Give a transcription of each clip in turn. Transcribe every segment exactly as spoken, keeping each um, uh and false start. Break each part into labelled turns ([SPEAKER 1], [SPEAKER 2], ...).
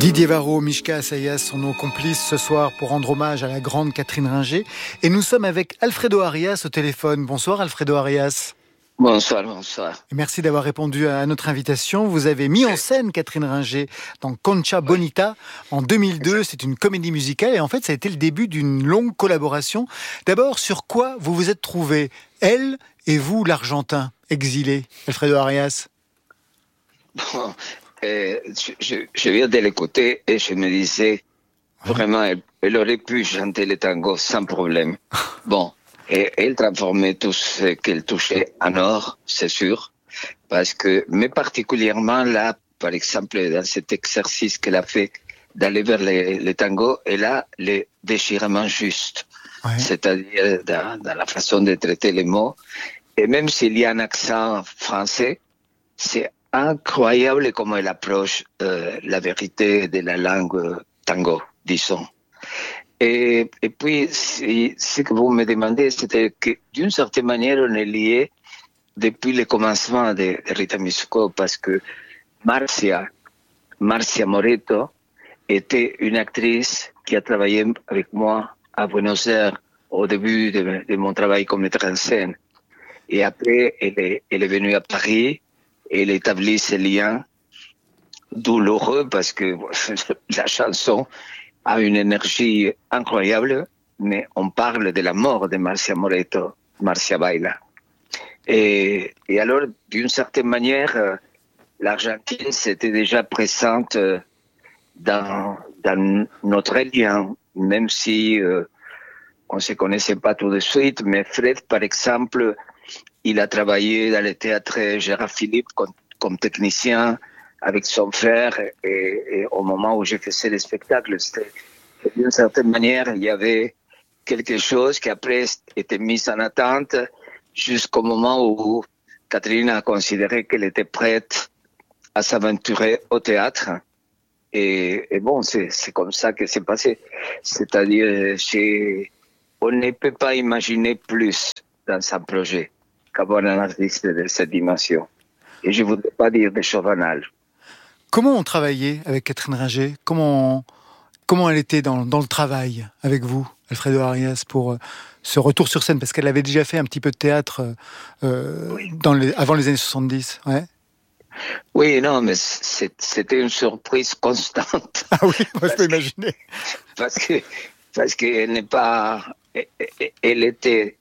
[SPEAKER 1] Didier Varro, Mishka Assayas sont nos complices ce soir pour rendre hommage à la grande Catherine Ringer. Et nous sommes avec Alfredo Arias au téléphone. Bonsoir Alfredo Arias.
[SPEAKER 2] Bonsoir, bonsoir.
[SPEAKER 1] Merci d'avoir répondu à notre invitation. Vous avez mis en scène Catherine Ringer dans Concha Bonita en deux mille deux. C'est une comédie musicale et en fait ça a été le début d'une longue collaboration. D'abord, sur quoi vous vous êtes trouvés, elle et vous, l'Argentin exilé, Alfredo Arias?
[SPEAKER 2] Bon, euh, je, je viens de l'écouter et je me disais, ouais. vraiment, elle, elle aurait pu chanter le tango sans problème. Bon, et elle transformait tout ce qu'elle touchait en or, c'est sûr, parce que, mais particulièrement là, par exemple, dans cet exercice qu'elle a fait d'aller vers les, les tangos, elle a le déchirement juste, ouais. c'est-à-dire dans, dans la façon de traiter les mots. Et même s'il y a un accent français, c'est incroyable comment elle approche euh, la vérité de la langue euh, tango, disons. Et, et puis, si, ce que vous me demandez, c'était que d'une certaine manière, on est lié depuis le commencement de, de Rita Mitsuko, parce que Marcia, Marcia Moreto était une actrice qui a travaillé avec moi à Buenos Aires au début de, de mon travail comme metteur en scène. Et après, elle est, elle est venue à Paris. Elle établit ces liens douloureux parce que la chanson a une énergie incroyable, mais on parle de la mort de Marcia Moreto, Marcia Baila. Et, et alors, d'une certaine manière, l'Argentine s'était déjà présente dans, dans notre lien, même si euh, on ne se connaissait pas tout de suite, mais Fred, par exemple, il a travaillé dans le théâtre Gérard Philippe comme, comme technicien avec son frère et, et au moment où j'ai fait le spectacle, d'une certaine manière, il y avait quelque chose qui après était mis en attente jusqu'au moment où Catherine a considéré qu'elle était prête à s'aventurer au théâtre. Et, et bon, c'est, c'est comme ça que c'est passé. C'est-à-dire, j'ai, on ne peut pas imaginer plus dans un projet qu'avoir un artiste de cette dimension. Et je ne voudrais pas dire des choses banales.
[SPEAKER 1] Comment on travaillait avec Catherine Ringer? Comment, comment elle était dans, dans le travail avec vous, Alfredo Arias, pour euh, ce retour sur scène? Parce qu'elle avait déjà fait un petit peu de théâtre euh, oui. dans les, avant les années soixante-dix. Ouais.
[SPEAKER 2] Oui, non, mais c'est, c'était une surprise constante.
[SPEAKER 1] Ah oui, moi, je peux imaginer.
[SPEAKER 2] Parce que, parce qu'elle n'est pas... Elle était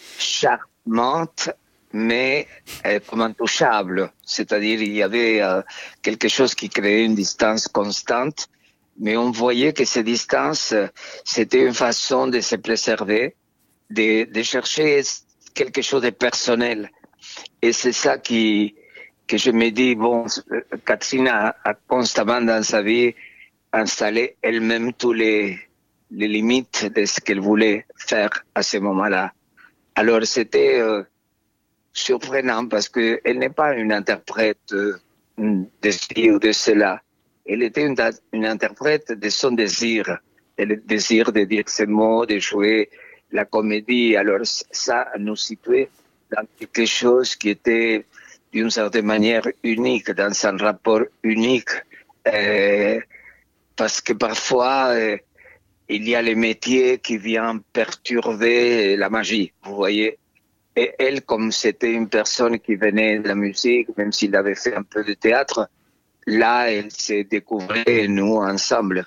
[SPEAKER 2] charmante, mais euh, comme intouchable. C'est-à-dire, il y avait euh, quelque chose qui créait une distance constante, mais on voyait que ces distances, c'était une façon de se préserver, de, de chercher quelque chose de personnel. Et c'est ça qui, que je me dis, bon, Catherine a, a constamment dans sa vie installé elle-même tous les, les limites de ce qu'elle voulait faire à ce moment-là. Alors, c'était... Euh, surprenant parce que elle n'est pas une interprète de ci ou de cela. Elle était une, une interprète de son désir, le désir de dire ces mots, de jouer la comédie. Alors ça nous situait dans quelque chose qui était d'une certaine manière unique, dans un rapport unique, euh, parce que parfois euh, il y a les métiers qui viennent perturber la magie, vous voyez. Et elle, comme c'était une personne qui venait de la musique, même s'il avait fait un peu de théâtre, là, elle s'est découverte, nous, ensemble.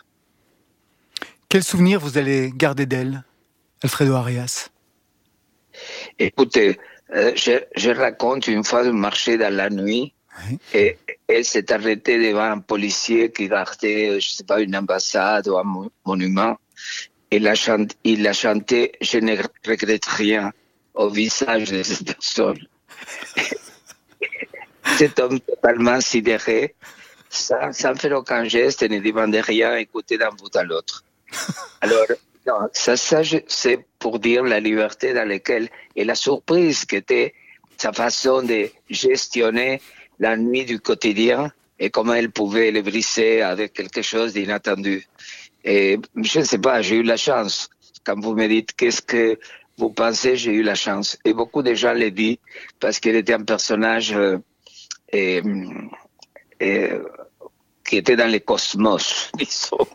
[SPEAKER 1] Quel souvenir vous allez garder d'elle, Alfredo Arias?
[SPEAKER 2] Écoutez, euh, je, je raconte une fois de marcher dans la nuit, oui. Et elle s'est arrêtée devant un policier qui gardait, je sais pas, une ambassade ou un monument. Il a chanté, il a chanté « Je ne regrette rien ». Au visage de cette personne. Cet homme totalement sidéré, sans, sans faire aucun geste, ne demandait rien, écoutait d'un bout à l'autre. Alors, non, ça, ça, c'est pour dire la liberté dans laquelle, et la surprise qu'était sa façon de gestionner la nuit du quotidien et comment elle pouvait le briser avec quelque chose d'inattendu. Et je ne sais pas, j'ai eu la chance. Quand vous me dites qu'est-ce que vous pensez, j'ai eu la chance. Et beaucoup de gens le disent parce qu'elle était un personnage euh, et, et, qui qui était dans le cosmos, disons.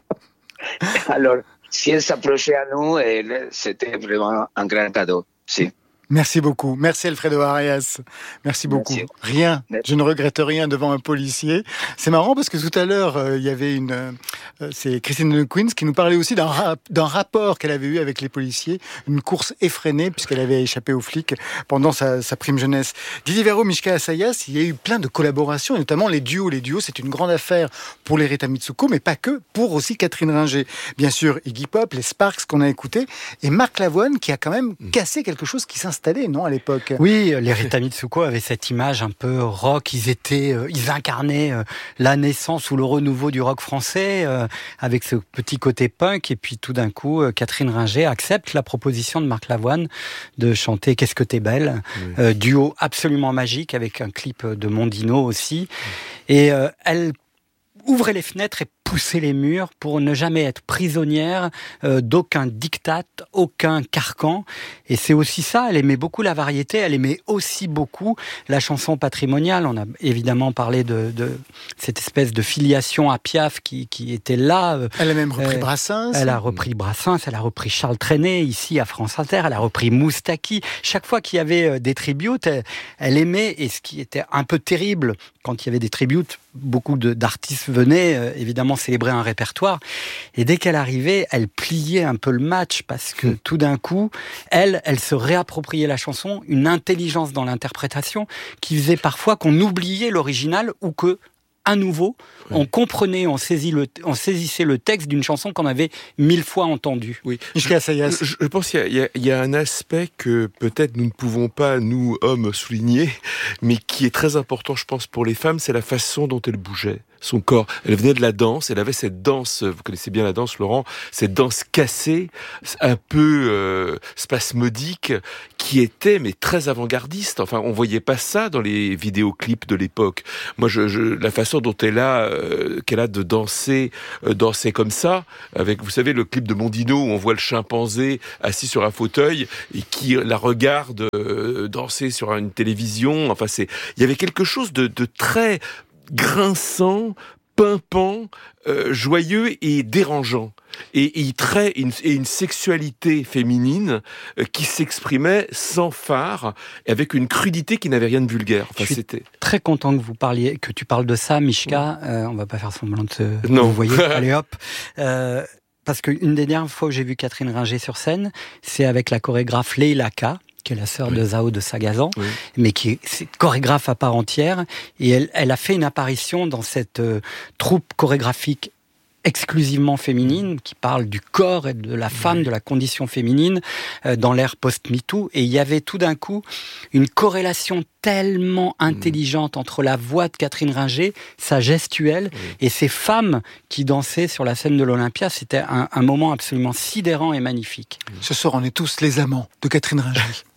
[SPEAKER 2] Alors, si elle s'approchait à nous, elle, c'était vraiment un grand cadeau. Si.
[SPEAKER 1] Merci beaucoup. Merci Alfredo Arias. Merci beaucoup. Merci. Rien. Je ne regrette rien devant un policier. C'est marrant parce que tout à l'heure, euh, il y avait une... Euh, c'est Christine de Queens qui nous parlait aussi d'un, rap, d'un rapport qu'elle avait eu avec les policiers. Une course effrénée puisqu'elle avait échappé aux flics pendant sa, sa prime jeunesse. Didier Verreau, Mishka Assayas, il y a eu plein de collaborations, et notamment les duos. Les duos, c'est une grande affaire pour les Rita Mitsuko, mais pas que, pour aussi Catherine Ringer. Bien sûr, Iggy Pop, les Sparks qu'on a écoutés, et Marc Lavoine qui a quand même cassé quelque chose qui s'installe. Non, à l'époque.
[SPEAKER 3] Oui, les Rita Mitsuko avaient cette image un peu rock. Ils étaient, euh, ils incarnaient euh, la naissance ou le renouveau du rock français euh, avec ce petit côté punk. Et puis tout d'un coup, euh, Catherine Ringer accepte la proposition de Marc Lavoine de chanter Qu'est-ce que t'es belle, oui. euh, duo absolument magique avec un clip de Mondino aussi. Et euh, elle ouvrait les fenêtres et poussait les murs pour ne jamais être prisonnière euh, d'aucun diktat, aucun carcan. Et c'est aussi ça, elle aimait beaucoup la variété, elle aimait aussi beaucoup la chanson patrimoniale. On a évidemment parlé de, de cette espèce de filiation à Piaf qui, qui était là. Euh,
[SPEAKER 1] elle a même repris euh, Brassens.
[SPEAKER 3] Elle a repris Brassens, elle a repris Charles Trenet ici à France Inter, elle a repris Moustaki. Chaque fois qu'il y avait des tributes, elle, elle aimait, et ce qui était un peu terrible quand il y avait des tributes, beaucoup de, d'artistes venaient euh, évidemment célébrer un répertoire, et dès qu'elle arrivait, elle pliait un peu le match parce que tout d'un coup, elle, elle se réappropriait la chanson, une intelligence dans l'interprétation qui faisait parfois qu'on oubliait l'original ou que à nouveau, oui. on comprenait, on, saisit le, on saisissait le texte d'une chanson qu'on avait mille fois entendue.
[SPEAKER 4] Oui. Je, je, je pense qu'il y a, il y a un aspect que peut-être nous ne pouvons pas, nous, hommes, souligner, mais qui est très important, je pense, pour les femmes, c'est la façon dont elle bougeait. Son corps. Elle venait de la danse, elle avait cette danse, vous connaissez bien la danse, Laurent, cette danse cassée, un peu euh, spasmodique, qui était mais très avant-gardiste. Enfin, on voyait pas ça dans les vidéoclips de l'époque. Moi, je, je, la façon dont elle a, euh, qu'elle a de danser, euh, danser comme ça, avec, vous savez, le clip de Mondino où on voit le chimpanzé assis sur un fauteuil et qui la regarde euh, danser sur une télévision. Enfin, c'est, il y avait quelque chose de, de très grinçant, pimpant, euh, joyeux et dérangeant. Et, et, très, une, et une sexualité féminine euh, qui s'exprimait sans phare, et avec une crudité qui n'avait rien de vulgaire. Enfin,
[SPEAKER 3] Je suis
[SPEAKER 4] c'était
[SPEAKER 3] très content que vous parliez, que tu parles de ça, Mishka. Euh, on va pas faire semblant de se...
[SPEAKER 4] Non.
[SPEAKER 3] Vous voyez, allez hop. Euh, parce qu'une des dernières fois où j'ai vu Catherine Ringer sur scène, c'est avec la chorégraphe Leila K, qui est la sœur oui. de Zao de Sagazan, oui. mais qui est, est chorégraphe à part entière. Et elle, elle a fait une apparition dans cette euh, troupe chorégraphique exclusivement féminine, qui parle du corps et de la femme, oui. de la condition féminine, euh, dans l'ère post-MeToo. Et il y avait tout d'un coup une corrélation tellement intelligente entre la voix de Catherine Ringer, sa gestuelle, oui. et ces femmes qui dansaient sur la scène de l'Olympia. C'était un, un moment absolument sidérant et magnifique.
[SPEAKER 1] Ce soir, on est tous les amants de Catherine Ringer.